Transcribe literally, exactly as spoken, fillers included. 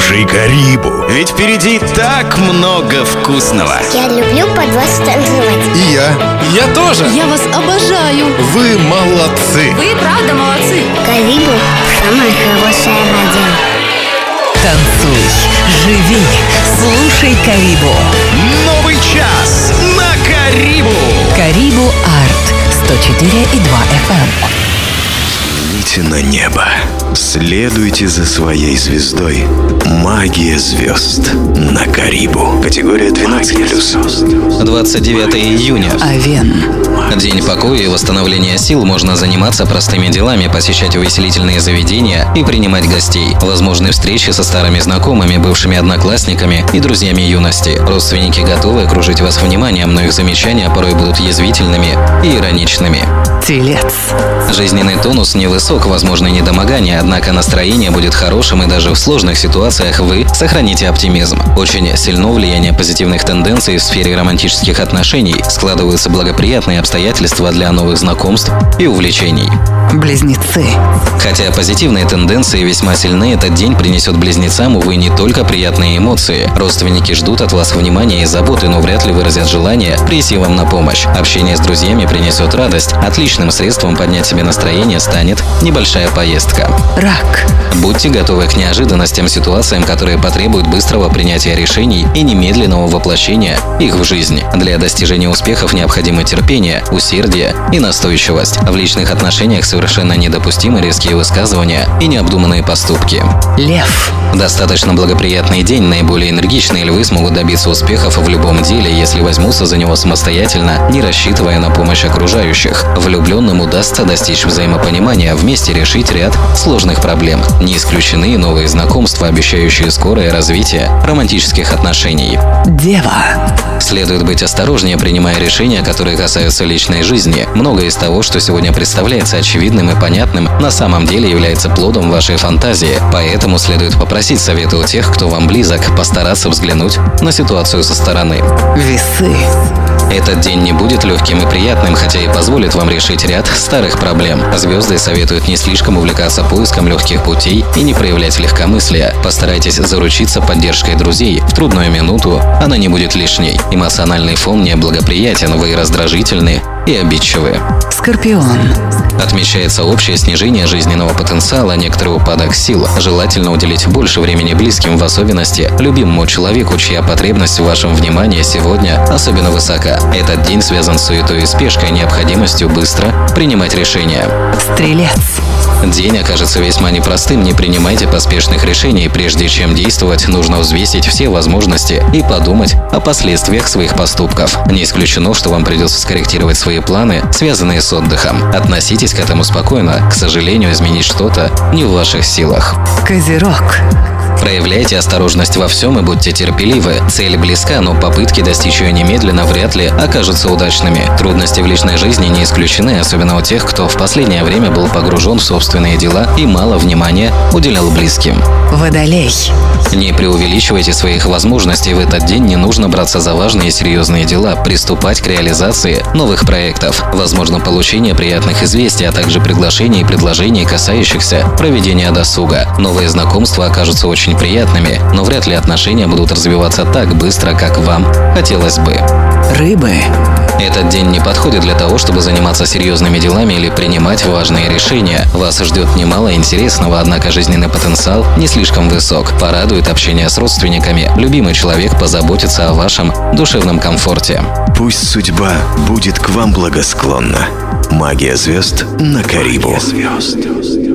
Слушай Карибу, ведь впереди так много вкусного. Я люблю под вас танцевать. И я. Я тоже. Я вас обожаю. Вы молодцы. Вы правда молодцы. Карибу – самая хорошая радио. Танцуй, живи, слушай Карибу. Новый час на Карибу. Карибу Арт сто четыре и два эф эм. Взгляните на небо. Следуйте за своей звездой. Магия звезд на Карибу. Категория двенадцать плюс. двадцать девятого июня. Овен. День покоя и восстановления сил. Можно заниматься простыми делами, посещать увеселительные заведения и принимать гостей. Возможны встречи со старыми знакомыми, бывшими одноклассниками и друзьями юности. Родственники готовы окружить вас вниманием, но их замечания порой будут язвительными и ироничными. Телец. Жизненный тонус невысок, возможно недомогание, однако настроение будет хорошим, и даже в сложных ситуациях вы сохраните оптимизм. Очень сильно влияние позитивных тенденций в сфере романтических отношений. Складываются благоприятные обстоятельства для новых знакомств и увлечений. Близнецы. Хотя позитивные тенденции весьма сильны, этот день принесет близнецам, увы, не только приятные эмоции. Родственники ждут от вас внимания и заботы, но вряд ли выразят желание прийти вам на помощь. Общение с друзьями принесет радость. Отличным средством поднять себе настроение станет небольшая поездка. Рак. Будьте готовы к неожиданностям, ситуациям, которые потребуют быстрого принятия решений и немедленного воплощения их в жизнь. Для достижения успехов необходимо терпение, усердие и настойчивость. В личных отношениях совершенно недопустимы резкие высказывания и необдуманные поступки. Лев. Достаточно благоприятный день. Наиболее энергичные львы смогут добиться успехов в любом деле, если возьмутся за него самостоятельно, не рассчитывая на помощь окружающих. Влюбленным удастся достичь взаимопонимания, вместе решить ряд сложных проблем. Не исключены и новые знакомства, обещающие скорое развитие романтических отношений. Дева. Следует быть осторожнее, принимая решения, которые касаются личной жизни. Многое из того, что сегодня представляется очевидным и понятным, на самом деле является плодом вашей фантазии. Поэтому следует попросить совета у тех, кто вам близок, постараться взглянуть на ситуацию со стороны. Весы. Этот день не будет легким и приятным, хотя и позволит вам решить ряд старых проблем. Звезды советуют не слишком увлекаться поиском легких путей и не проявлять легкомыслия. Постарайтесь заручиться поддержкой друзей. В трудную минуту она не будет лишней. Эмоциональный фон неблагоприятен, вы раздражительны и обидчивы. Скорпион. Отмечается общее снижение жизненного потенциала, некоторый упадок сил. Желательно уделить больше времени близким, в особенности любимому человеку, чья потребность в вашем внимании сегодня особенно высока. Этот день связан с суетой и спешкой, необходимостью быстро принимать решения. Стрелец. День окажется весьма непростым, не принимайте поспешных решений. Прежде чем действовать, нужно взвесить все возможности и подумать о последствиях своих поступков. Не исключено, что вам придется скорректировать свои планы, связанные с отдыхом. Относитесь к этому спокойно. К сожалению, изменить что-то не в ваших силах. Козерог. Проявляйте осторожность во всем и будьте терпеливы. Цель близка, но попытки достичь ее немедленно вряд ли окажутся удачными. Трудности в личной жизни не исключены, особенно у тех, кто в последнее время был погружен в собственные дела и мало внимания уделял близким. Водолей. Не преувеличивайте своих возможностей. В этот день не нужно браться за важные и серьезные дела, приступать к реализации новых проектов. Возможно получение приятных известий, а также приглашений и предложений, касающихся проведения досуга. Новые знакомства окажутся очень приятными, но вряд ли отношения будут развиваться так быстро, как вам хотелось бы. Рыбы. Этот день не подходит для того, чтобы заниматься серьезными делами или принимать важные решения. Вас ждет немало интересного, однако жизненный потенциал не слишком высок. Порадует общение с родственниками. Любимый человек позаботится о вашем душевном комфорте. Пусть судьба будет к вам благосклонна. Магия звезд на Карибу. Магия звезд.